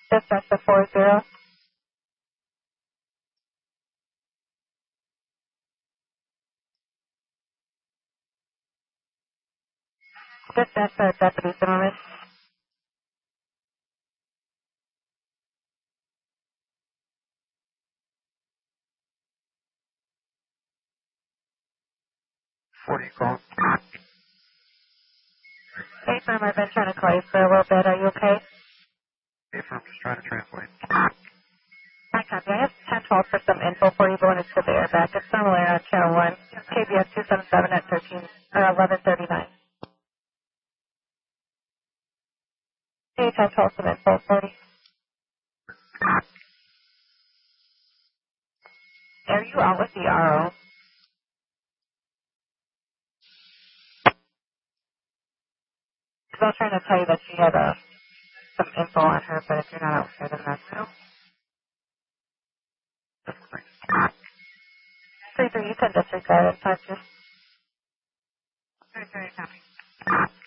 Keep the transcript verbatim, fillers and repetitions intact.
Dispatch to four zero. Dispatch to Deputy Zimmerman. What do you call? Hey, firm, I've been trying to call you for a little bit. Are you okay? Hey, I'm just trying to translate. Hi, copy. I have ten twelve for some info for you going into the airbag. It's normally on channel one, K B S two seven seven at thirteen or eleven thirty-nine. Hey, ten twelve some info for you. Are you out with the R O? Because I was trying to tell you that she had uh, some info on her, but if you're not out with her, then that's no. three three, you can disregard it. Touch just. three three, copy.